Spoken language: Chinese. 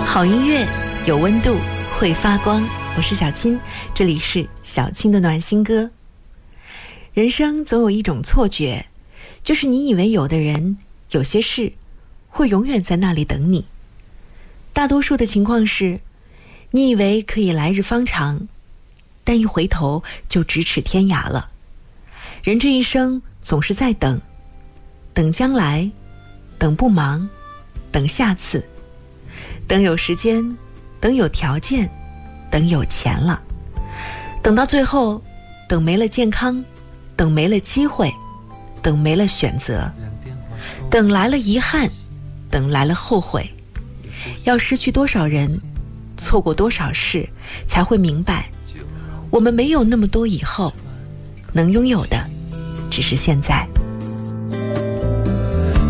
好音乐有温度，会发光。我是小青，这里是小青的暖心歌。人生总有一种错觉，就是你以为有的人有些事会永远在那里等你。大多数的情况是，你以为可以来日方长，但一回头就咫尺天涯了。人这一生总是在等，等将来，等不忙，等下次，等有时间，等有条件，等有钱了，等到最后，等没了健康，等没了机会，等没了选择，等来了遗憾，等来了后悔。要失去多少人，错过多少事，才会明白，我们没有那么多以后，能拥有的只是现在。